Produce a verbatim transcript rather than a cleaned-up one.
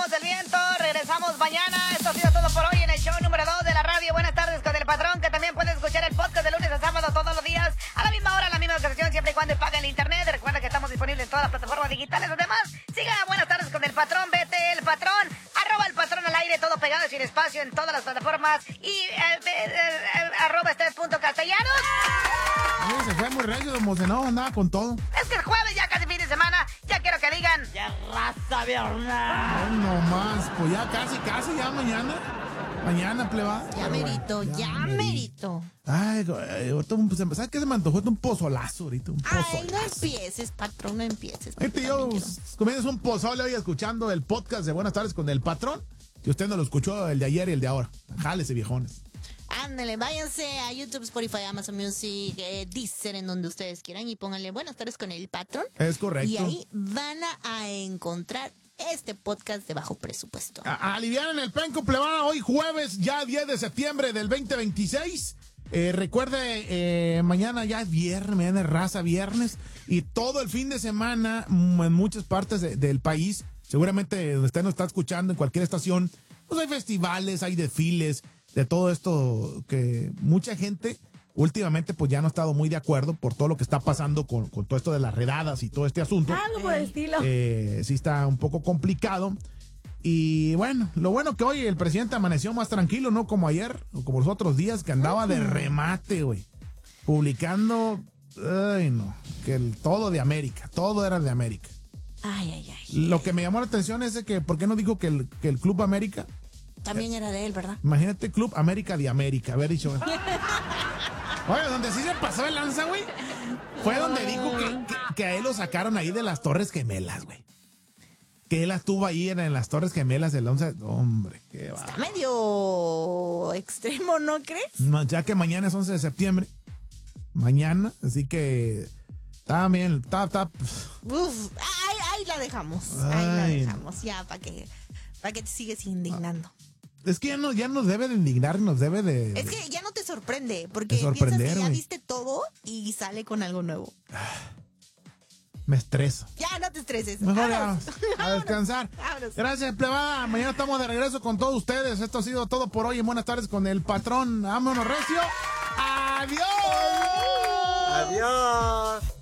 somos el viento. Regresamos mañana. Esto ha sido todo por hoy en el show número dos de la radio. Buenas tardes con el patrón, que también puedes escuchar el podcast de lunes a sábado todos los días a la misma hora, a la misma ocasión, siempre y cuando pague el internet. Recuerda que estamos disponibles en todas las plataformas digitales. Además, siga Buenas tardes con el patrón. Vete el patrón. Arroba el patrón al aire, todo pegado sin espacio en todas las plataformas. Y eh, eh, eh, arroba estés punto castellanos. Ay, se fue muy recio, emocionado, andaba con todo. Es que el jueves ya casi fin de semana. Ya quiero que digan, ya raza viernes. No más, pues ya casi, casi, ya mañana. Mañana, plebada. Ya merito, bueno, ya, ya merito. Ay, ahorita, ¿sabes qué se me antojó? Un pozolazo ahorita, un pozolazo. Ay, no empieces, patrón, no empieces. Ahorita yo comienzas un pozole hoy escuchando el podcast de Buenas tardes con el patrón. Que usted no lo escuchó, el de ayer y el de ahora. Jálese, viejones. Ándale, váyanse a YouTube, Spotify, Amazon Music, eh, Deezer, en donde ustedes quieran, y pónganle Buenas tardes con el patrón. Es correcto. Y ahí van a encontrar este podcast de bajo presupuesto. Alivianen el penco, plebada, hoy jueves, ya diez de septiembre del veinte veintiséis. Eh, recuerde, eh, mañana ya es viernes, mañana es raza viernes, y todo el fin de semana, en muchas partes de, del país, seguramente donde usted nos está escuchando, en cualquier estación, pues hay festivales, hay desfiles, de todo esto que mucha gente últimamente pues ya no ha estado muy de acuerdo por todo lo que está pasando con, con todo esto de las redadas y todo este asunto. Algo por el estilo. Eh, sí está un poco complicado. Y bueno, lo bueno que hoy el presidente amaneció más tranquilo, no como ayer o como los otros días que andaba de remate, güey. Publicando, ay no, que el, todo de América, todo era de América. Ay, ay, ay. Lo que me llamó la atención es de que, ¿por qué no dijo que el, que el Club América? También era de él, ¿verdad? Imagínate Club América de América, haber dicho. Oye, donde sí se pasó el lanza, güey, fue donde dijo que, que, que a él lo sacaron ahí de las Torres Gemelas, güey. Que él estuvo ahí en, en las Torres Gemelas del once. Hombre, qué va. Está medio extremo, ¿no crees? No, ya que mañana es once de septiembre. Mañana, así que está bien, está, está. Uf, ahí, ahí la dejamos. Ahí Ay, la dejamos. Ya, para que, para que te sigues indignando. Es que ya, no, ya nos debe de indignar, nos debe de... Es que ya no te sorprende, porque de piensas que ya güey. viste todo y sale con algo nuevo. Me estreso. Ya, no te estreses. Mejor ya, Vámonos. a descansar. Vámonos. Gracias, plebada. Mañana estamos de regreso con todos ustedes. Esto ha sido todo por hoy en Buenas tardes con el patrón. Vámonos, recio. ¡Adiós! Adiós.